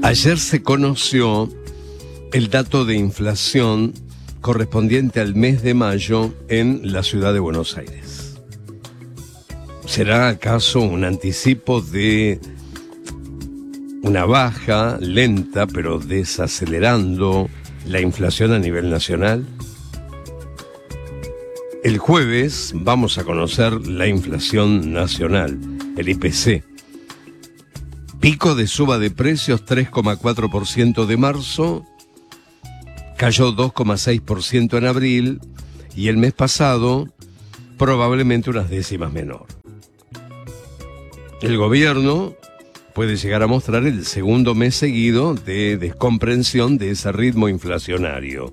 Ayer se conoció el dato de inflación correspondiente al mes de mayo en la ciudad de Buenos Aires. ¿Será acaso un anticipo de una baja lenta pero desacelerando la inflación a nivel nacional? El jueves vamos a conocer la inflación nacional, el IPC. Pico de suba de precios 3,4% de marzo, cayó 2,6% en abril y el mes pasado probablemente unas décimas menor. El gobierno puede llegar a mostrar el segundo mes seguido de descomprensión de ese ritmo inflacionario.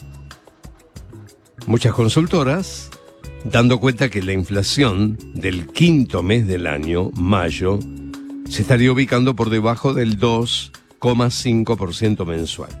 Muchas consultoras dando cuenta que la inflación del quinto mes del año, mayo, se estaría ubicando por debajo del 2,5% mensual.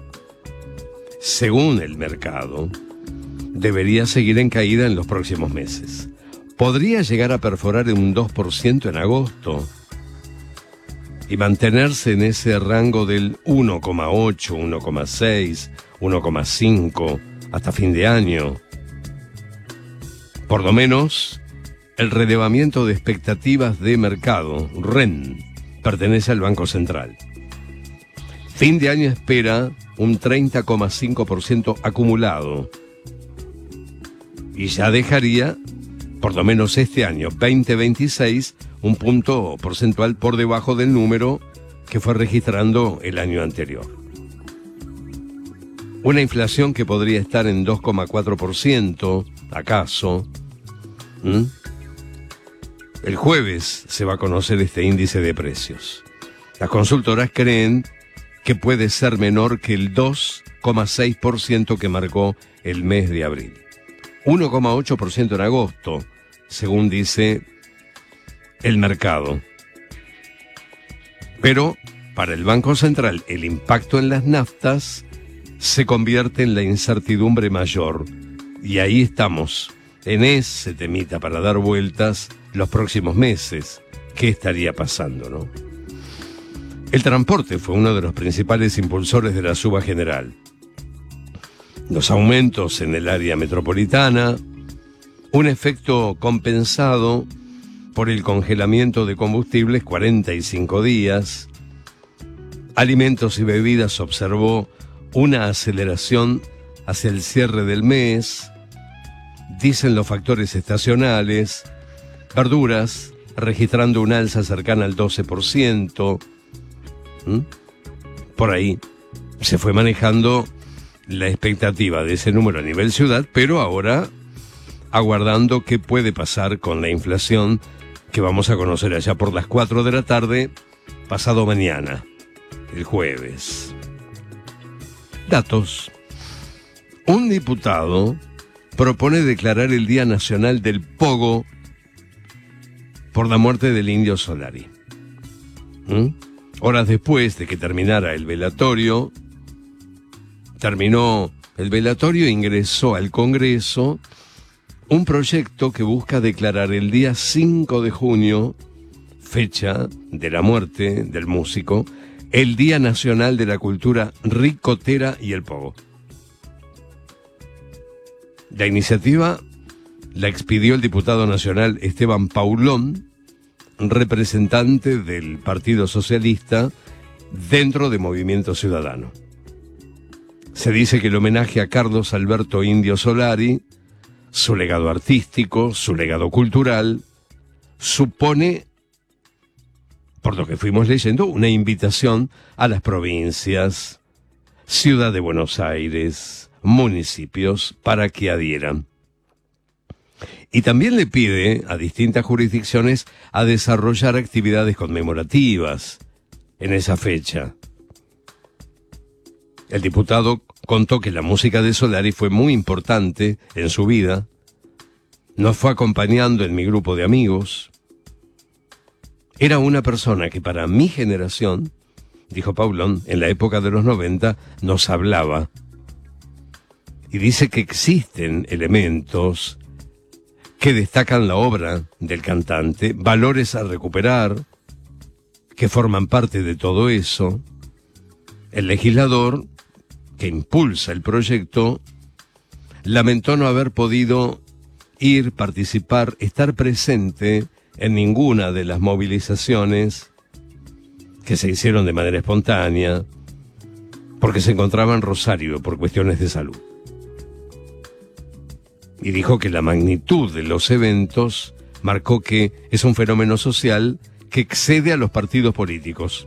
Según el mercado, debería seguir en caída en los próximos meses. Podría llegar a perforar un 2% en agosto y mantenerse en ese rango del 1,8, 1,6, 1,5 hasta fin de año. Por lo menos, el relevamiento de expectativas de mercado, REN, pertenece al Banco Central. Fin de año espera un 30,5% acumulado. Y ya dejaría, por lo menos este año, 2026, un punto porcentual por debajo del número que fue registrando el año anterior. Una inflación que podría estar en 2,4%, ¿acaso? El jueves se va a conocer este índice de precios. Las consultoras creen que puede ser menor que el 2,6% que marcó el mes de abril. 1,8% en agosto, según dice el mercado. Pero para el Banco Central el impacto en las naftas se convierte en la incertidumbre mayor. Y ahí estamos, en ese temita para dar vueltas los próximos meses. ¿Qué estaría pasando, no? El transporte fue uno de los principales impulsores de la suba general. Los aumentos en el área metropolitana, un efecto compensado por el congelamiento de combustibles 45 días. Alimentos y bebidas observó una aceleración hacia el cierre del mes. Dicen los factores estacionales. Verduras registrando un alza cercana al 12%. Por ahí se fue manejando la expectativa de ese número a nivel ciudad, pero ahora aguardando qué puede pasar con la inflación que vamos a conocer allá por las 4 de la tarde, pasado mañana, el jueves. Datos. Un diputado propone declarar el Día Nacional del Pogo por la muerte del Indio Solari. Horas después de que terminara el velatorio, ingresó al Congreso un proyecto que busca declarar el día 5 de junio, fecha de la muerte del músico, el Día Nacional de la Cultura Ricotera y el Pogo. La iniciativa la expidió el diputado nacional Esteban Paulón, representante del Partido Socialista dentro de Movimiento Ciudadano. Se dice que el homenaje a Carlos Alberto Indio Solari, su legado artístico, su legado cultural, supone, por lo que fuimos leyendo, una invitación a las provincias, Ciudad de Buenos Aires, municipios, para que adhieran. Y también le pide a distintas jurisdicciones a desarrollar actividades conmemorativas en esa fecha. El diputado contó que la música de Solari fue muy importante en su vida, nos fue acompañando en mi grupo de amigos. Era una persona que para mi generación, dijo Paulón, en la época de los 90, nos hablaba. Y dice que existen elementos que destacan la obra del cantante, valores a recuperar, que forman parte de todo eso, El legislador que impulsa el proyecto lamentó no haber podido ir, participar, estar presente en ninguna de las movilizaciones que se hicieron de manera espontánea, porque se encontraba en Rosario por cuestiones de salud. Y dijo que la magnitud de los eventos marcó que es un fenómeno social que excede a los partidos políticos.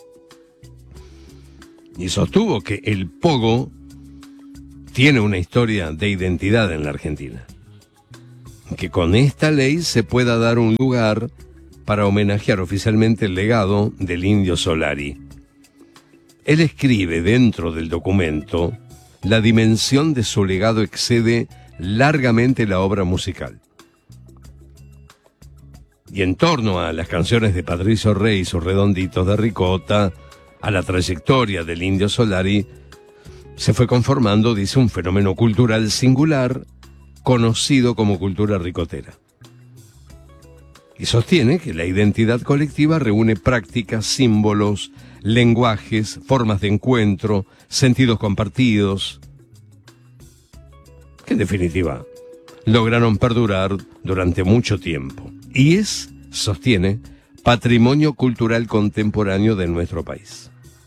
Y sostuvo que el pogo tiene una historia de identidad en la Argentina. Que con esta ley se pueda dar un lugar para homenajear oficialmente el legado del Indio Solari. Él escribe dentro del documento: la dimensión de su legado excede largamente la obra musical. Y en torno a las canciones de Patricio Rey y sus redonditos de ricota, a la trayectoria del Indio Solari, se fue conformando, dice, un fenómeno cultural singular, conocido como cultura ricotera. Y sostiene que la identidad colectiva reúne prácticas, símbolos, lenguajes, formas de encuentro, sentidos compartidos, que en definitiva lograron perdurar durante mucho tiempo. Y es, sostiene, patrimonio cultural contemporáneo de nuestro país.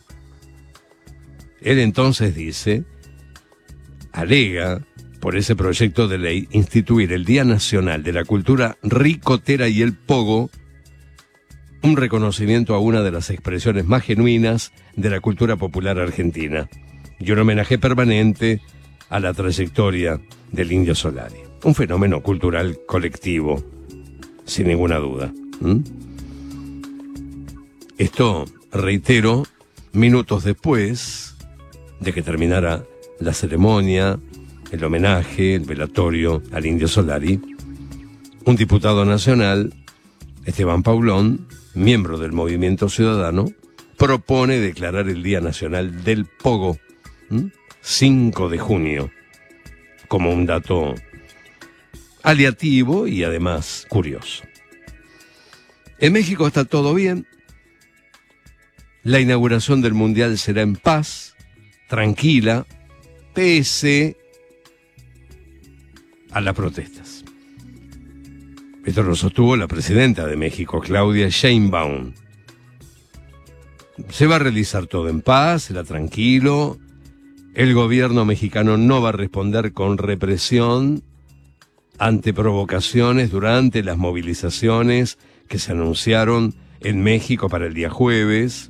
Él entonces dice, alega por ese proyecto de ley instituir el Día Nacional de la Cultura Ricotera y el Pogo, un reconocimiento a una de las expresiones más genuinas de la cultura popular argentina y un homenaje permanente a la trayectoria del Indio Solari. Un fenómeno cultural colectivo, sin ninguna duda. Esto, reitero, minutos después de que terminara la ceremonia, el homenaje, el velatorio al Indio Solari, un diputado nacional, Esteban Paulón, miembro del Movimiento Ciudadano, propone declarar el Día Nacional del Pogo, 5 de junio, como un dato aleativo y además curioso. En México está todo bien. La inauguración del Mundial será en paz, tranquila, pese a las protestas. Esto lo sostuvo la presidenta de México, Claudia Sheinbaum. Se va a realizar todo en paz, será tranquilo. El gobierno mexicano no va a responder con represión ante provocaciones durante las movilizaciones que se anunciaron en México para el día jueves.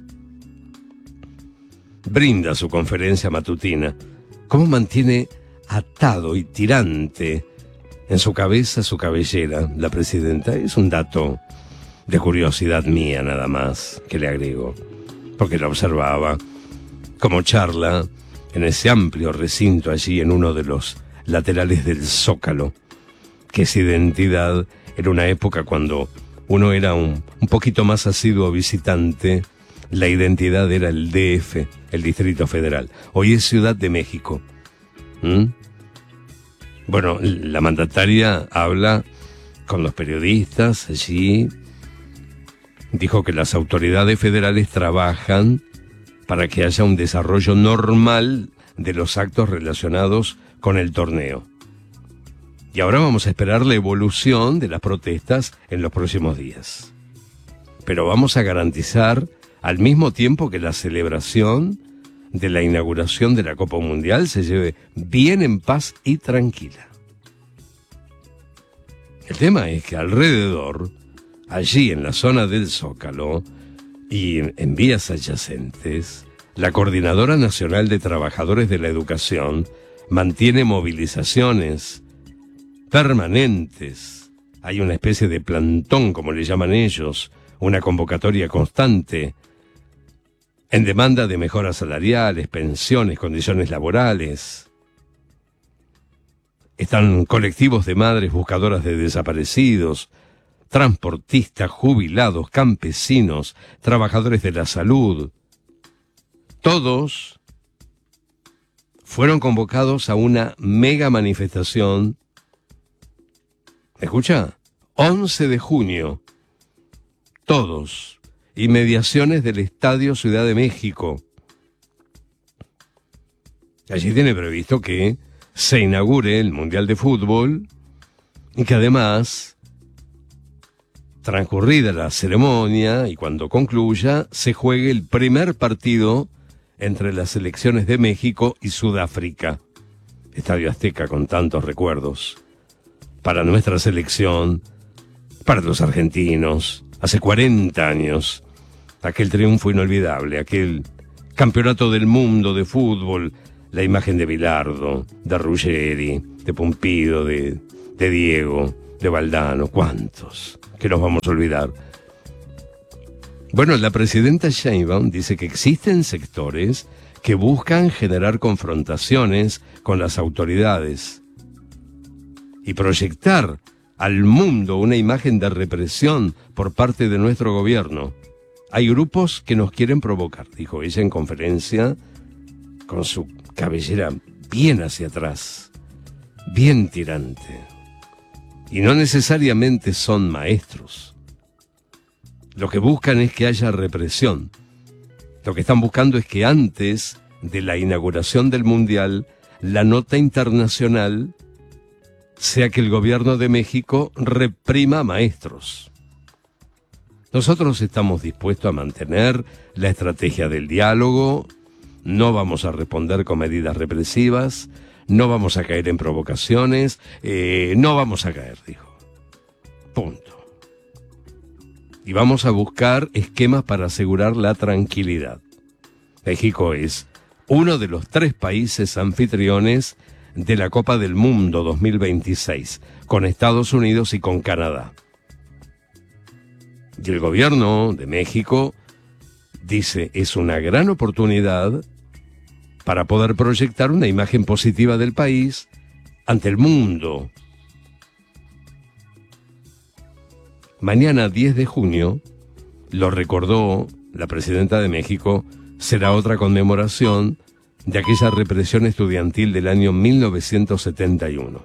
Brinda su conferencia matutina. ¿Cómo mantiene atado y tirante en su cabeza su cabellera la presidenta? Es un dato de curiosidad mía nada más que le agrego, porque la observaba como charla en ese amplio recinto allí en uno de los laterales del Zócalo, que es identidad en una época cuando uno era un poquito más asiduo visitante. La identidad era el DF, el Distrito Federal. Hoy es Ciudad de México. Bueno, la mandataria habla con los periodistas allí. Dijo que las autoridades federales trabajan para que haya un desarrollo normal de los actos relacionados con el torneo. Y ahora vamos a esperar la evolución de las protestas en los próximos días. Pero vamos a garantizar, al mismo tiempo que la celebración de la inauguración de la Copa Mundial se lleve bien en paz y tranquila. El tema es que alrededor, allí en la zona del Zócalo y en vías adyacentes, la Coordinadora Nacional de Trabajadores de la Educación mantiene movilizaciones permanentes. Hay una especie de plantón, como le llaman ellos, una convocatoria constante en demanda de mejoras salariales, pensiones, condiciones laborales. Están colectivos de madres buscadoras de desaparecidos, transportistas, jubilados, campesinos, trabajadores de la salud. Todos fueron convocados a una mega manifestación. ¿Escucha? 11 de junio. Todos. Inmediaciones del Estadio Ciudad de México. Allí tiene previsto que se inaugure el Mundial de Fútbol y que además, transcurrida la ceremonia y cuando concluya, se juegue el primer partido entre las selecciones de México y Sudáfrica. Estadio Azteca con tantos recuerdos. Para nuestra selección, para los argentinos, hace 40 años, aquel triunfo inolvidable, aquel campeonato del mundo de fútbol, la imagen de Bilardo, de Ruggeri, de Pumpido, de Diego, de Valdano, ¿cuántos? Que nos vamos a olvidar. Bueno, la presidenta Sheinbaum dice que existen sectores que buscan generar confrontaciones con las autoridades y proyectar al mundo una imagen de represión por parte de nuestro gobierno. Hay grupos que nos quieren provocar, dijo ella en conferencia, con su cabellera bien hacia atrás, bien tirante. Y no necesariamente son maestros. Lo que buscan es que haya represión. Lo que están buscando es que antes de la inauguración del Mundial, la nota internacional sea que el gobierno de México reprima a maestros. Nosotros estamos dispuestos a mantener la estrategia del diálogo, no vamos a responder con medidas represivas, no vamos a caer en provocaciones, no vamos a caer, dijo. Punto. Y vamos a buscar esquemas para asegurar la tranquilidad. México es uno de los 3 países anfitriones de la Copa del Mundo 2026, con Estados Unidos y con Canadá. Y el gobierno de México dice, es una gran oportunidad para poder proyectar una imagen positiva del país ante el mundo. Mañana 10 de junio, lo recordó la presidenta de México, será otra conmemoración de aquella represión estudiantil del año 1971.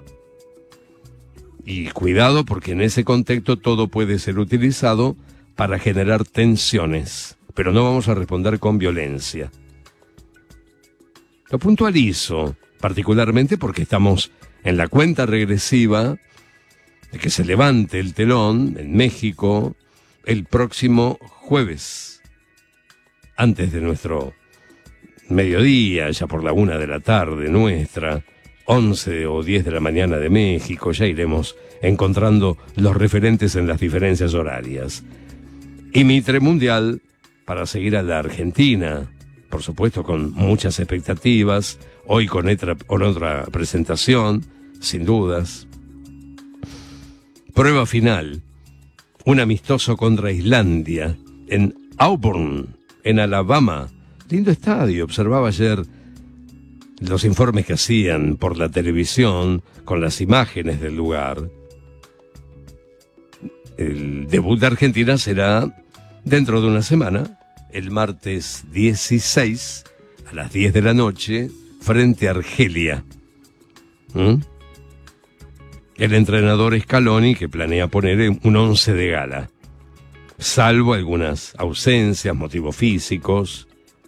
Y cuidado, porque en ese contexto todo puede ser utilizado para generar tensiones, pero no vamos a responder con violencia. Lo puntualizo, particularmente porque estamos en la cuenta regresiva de que se levante el telón en México el próximo jueves, antes de nuestro mediodía, ya por la 1 de la tarde nuestra, 11 o 10 de la mañana de México, ya iremos encontrando los referentes en las diferencias horarias. Y Mitre Mundial para seguir a la Argentina, por supuesto con muchas expectativas, hoy con otra presentación, sin dudas. Prueba final, un amistoso contra Islandia, en Auburn, en Alabama. Lindo estadio, observaba ayer los informes que hacían por la televisión, con las imágenes del lugar. El debut de Argentina será dentro de una semana, el martes 16, a las 10 de la noche, frente a Argelia. El entrenador Scaloni, que planea poner un 11 de gala, salvo algunas ausencias, motivos físicos.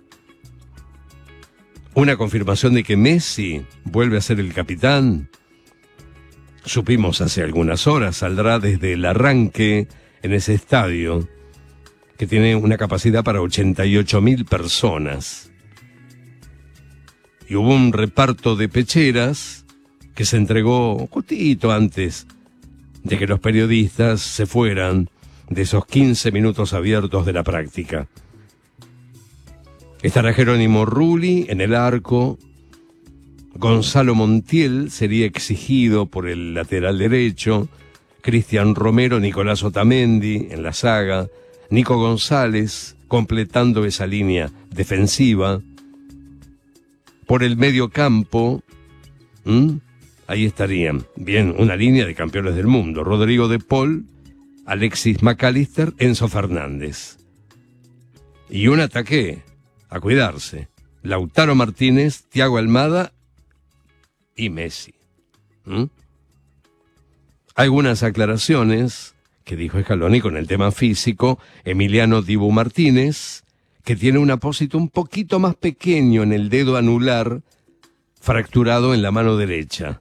Una confirmación de que Messi vuelve a ser el capitán. Supimos hace algunas horas, saldrá desde el arranque en ese estadio, que tiene una capacidad para 88.000 personas. Y hubo un reparto de pecheras que se entregó justito antes de que los periodistas se fueran de esos 15 minutos abiertos de la práctica. Estará Jerónimo Rulli en el arco. Gonzalo Montiel sería exigido por el lateral derecho. Cristian Romero, Nicolás Otamendi en la zaga. Nico González completando esa línea defensiva. Por el medio campo, ahí estarían, bien, una línea de campeones del mundo. Rodrigo de Paul, Alexis McAllister, Enzo Fernández. Y un ataque a cuidarse. Lautaro Martínez, Thiago Almada y Messi. Algunas aclaraciones que dijo Scaloni con el tema físico. Emiliano Dibu Martínez, que tiene un apósito un poquito más pequeño en el dedo anular fracturado en la mano derecha.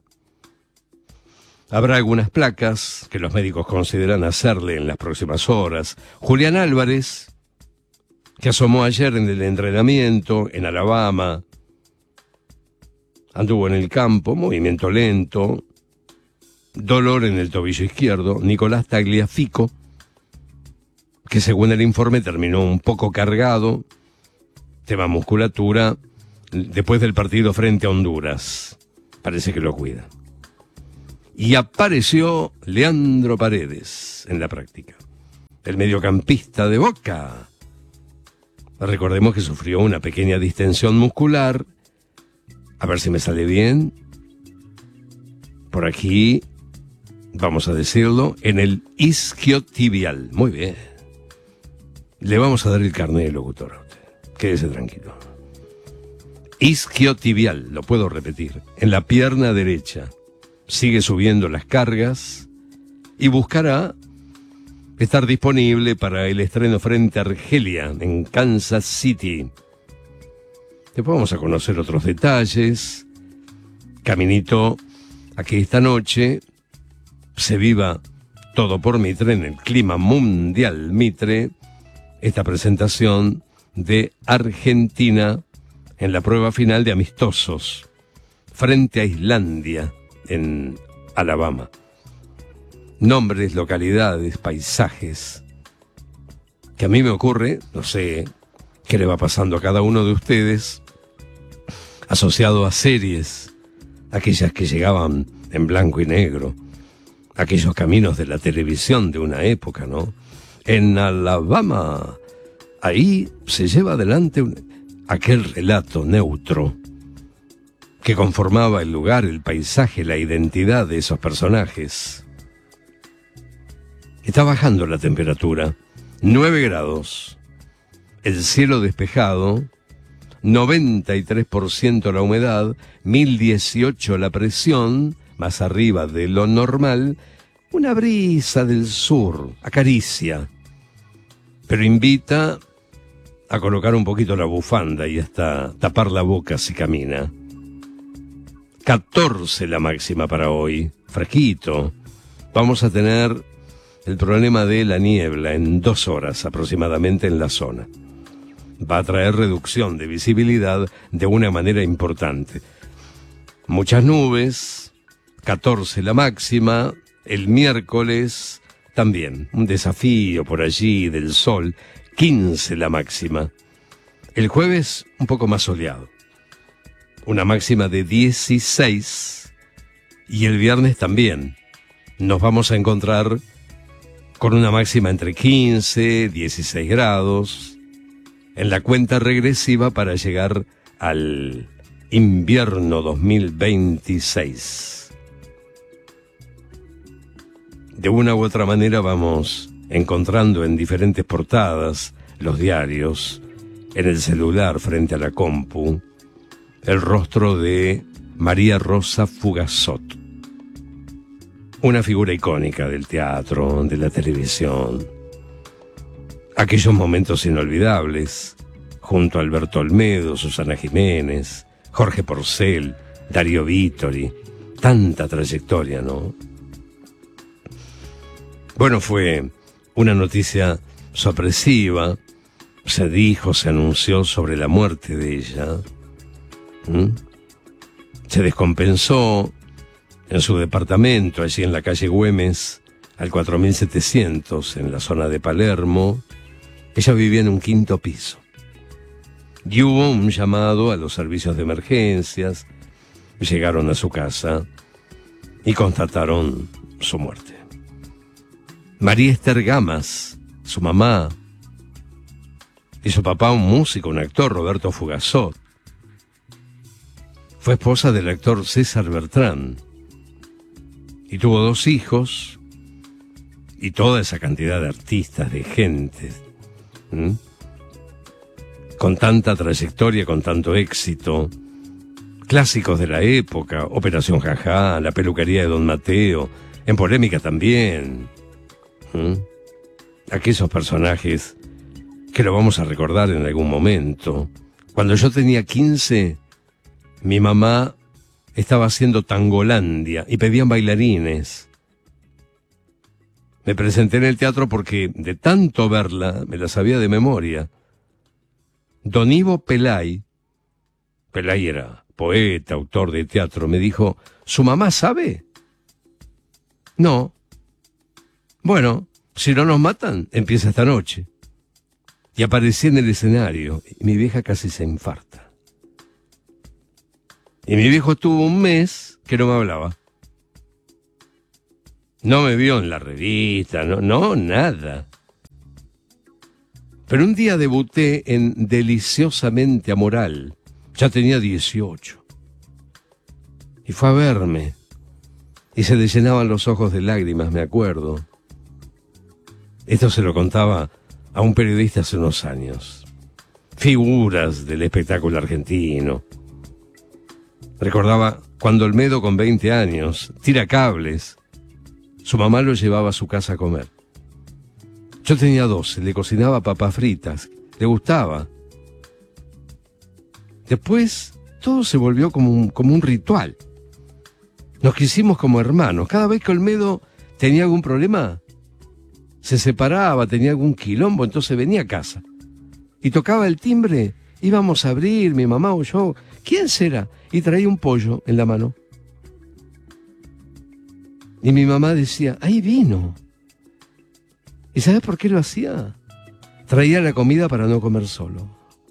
Habrá algunas placas que los médicos consideran hacerle en las próximas horas. Julián Álvarez, que asomó ayer en el entrenamiento en Alabama, anduvo en el campo, movimiento lento, dolor en el tobillo izquierdo. Nicolás Tagliafico, que según el informe terminó un poco cargado, tema musculatura, después del partido frente a Honduras. Parece que lo cuida. Y apareció Leandro Paredes en la práctica, el mediocampista de Boca. Recordemos que sufrió una pequeña distensión muscular. A ver si me sale bien. Por aquí, vamos a decirlo, en el isquiotibial. Muy bien. Le vamos a dar el carnet del locutor a usted. Quédese tranquilo. Isquiotibial, lo puedo repetir, en la pierna derecha. Sigue subiendo las cargas y buscará estar disponible para el estreno frente a Argelia en Kansas City. Después vamos a conocer otros detalles. Caminito a que esta noche se viva todo por Mitre en el clima mundial Mitre. Esta presentación de Argentina en la prueba final de amistosos frente a Islandia en Alabama. Nombres, localidades, paisajes, que a mí me ocurre, no sé qué le va pasando a cada uno de ustedes, asociado a series, aquellas que llegaban en blanco y negro, aquellos caminos de la televisión de una época, ¿no? En Alabama, ahí se lleva adelante aquel relato neutro que conformaba el lugar, el paisaje, la identidad de esos personajes. Está bajando la temperatura, 9 grados, el cielo despejado, 93% la humedad, 1018 la presión, más arriba de lo normal, una brisa del sur, acaricia, pero invita a colocar un poquito la bufanda y hasta tapar la boca si camina. 14 la máxima para hoy, fresquito. Vamos a tener el problema de la niebla en 2 horas aproximadamente en la zona. Va a traer reducción de visibilidad de una manera importante. Muchas nubes, 14 la máxima, el miércoles también, un desafío por allí del sol, 15 la máxima. El jueves un poco más soleado, una máxima de 16, y el viernes también nos vamos a encontrar con una máxima entre 15 y 16 grados, en la cuenta regresiva para llegar al invierno 2026. De una u otra manera vamos encontrando en diferentes portadas, los diarios, en el celular frente a la compu, el rostro de María Rosa Fugazot, una figura icónica del teatro, de la televisión. Aquellos momentos inolvidables, junto a Alberto Olmedo, Susana Jiménez, Jorge Porcel, Darío Vittori, tanta trayectoria, ¿no? Bueno, fue una noticia sorpresiva, se dijo, se anunció sobre la muerte de ella. Se descompensó en su departamento, allí en la calle Güemes, al 4700, en la zona de Palermo. Ella vivía en un 5º piso. Y hubo un llamado a los servicios de emergencias, llegaron a su casa y constataron su muerte. María Esther Gamas, su mamá, y su papá, un músico, un actor, Roberto Fugazot. Fue esposa del actor César Bertrán y tuvo 2 hijos y toda esa cantidad de artistas, de gente, con tanta trayectoria, con tanto éxito, clásicos de la época, Operación Jajá, La peluquería de Don Mateo, en polémica también. Aquellos personajes que lo vamos a recordar en algún momento. Cuando yo tenía 15, mi mamá estaba haciendo Tangolandia y pedían bailarines. Me presenté en el teatro porque de tanto verla me la sabía de memoria. Don Ivo Pelay era poeta, autor de teatro, me dijo, ¿su mamá sabe? No. Bueno, si no nos matan, empieza esta noche. Y aparecí en el escenario y mi vieja casi se infarta. Y mi viejo tuvo un mes que no me hablaba. No me vio en la revista, no, nada. Pero un día debuté en Deliciosamente Amoral. Ya tenía 18. Y fue a verme. Y se le llenaban los ojos de lágrimas, me acuerdo. Esto se lo contaba a un periodista hace unos años. Figuras del espectáculo argentino. Recordaba cuando Olmedo, con 20 años, tira cables. Su mamá lo llevaba a su casa a comer. Yo tenía 12, le cocinaba papas fritas, le gustaba. Después todo se volvió como un ritual. Nos quisimos como hermanos. Cada vez que Olmedo tenía algún problema, se separaba, tenía algún quilombo, entonces venía a casa. Y tocaba el timbre, íbamos a abrir, mi mamá o yo. ¿Quién será? Y traía un pollo en la mano. Y mi mamá decía, ¡ay, vino! ¿Y sabes por qué lo hacía? Traía la comida para no comer solo.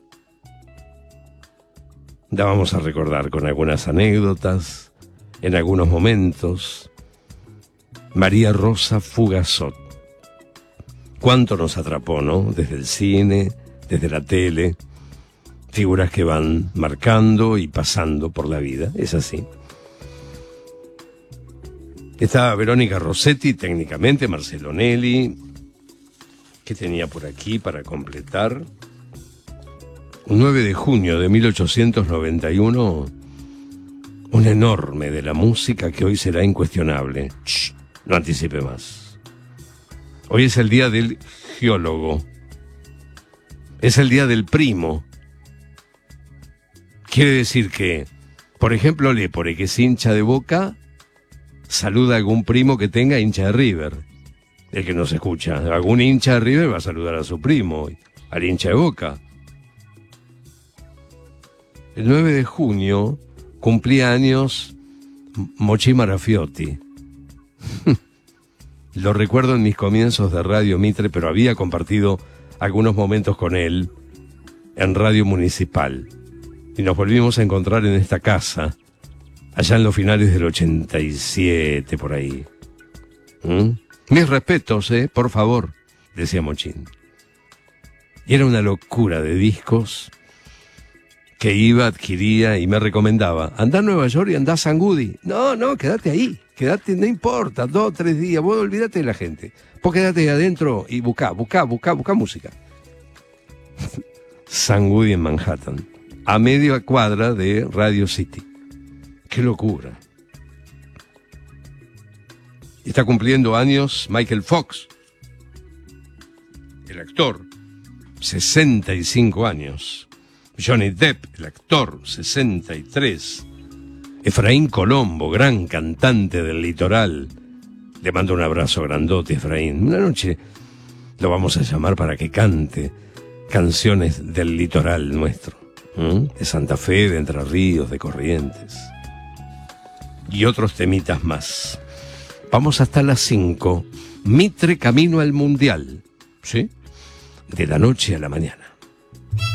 La vamos a recordar con algunas anécdotas, en algunos momentos. María Rosa Fugazot. Cuánto nos atrapó, ¿no? Desde el cine, desde la tele. Figuras que van marcando y pasando por la vida. Es así. Estaba Verónica Rossetti, técnicamente, Marcelo Nelly. ¿Qué tenía por aquí para completar? Un 9 de junio de 1891, un enorme de la música que hoy será incuestionable. Shh, no anticipe más. Hoy es el día del geólogo. Es el día del primo. Quiere decir que, por ejemplo, Lepore, que es hincha de Boca, saluda a algún primo que tenga hincha de River. El que nos escucha. Algún hincha de River va a saludar a su primo, al hincha de Boca. El 9 de junio cumplía años Mochi Marafiotti. Lo recuerdo en mis comienzos de Radio Mitre, pero había compartido algunos momentos con él en Radio Municipal. Y nos volvimos a encontrar en esta casa, allá en los finales del 87, por ahí. Mis respetos, por favor, decía Mochín. Y era una locura de discos que iba, adquiría y me recomendaba. Andá a Nueva York y andá a San Goody. No, quédate ahí. Quédate, no importa, 2 o 3 días. Vos olvídate de la gente. Vos quédate ahí adentro y buscá música. San Goody en Manhattan, a media cuadra de Radio City. ¡Qué locura! Está cumpliendo años Michael Fox, el actor, 65 años. Johnny Depp, el actor, 63. Efraín Colombo, gran cantante del litoral. Le mando un abrazo grandote, Efraín. Una noche lo vamos a llamar para que cante canciones del litoral nuestro. De Santa Fe, de Entre Ríos, de Corrientes. Y otros temitas más. Vamos hasta las 5. Mitre camino al Mundial. ¿Sí? De la noche a la mañana.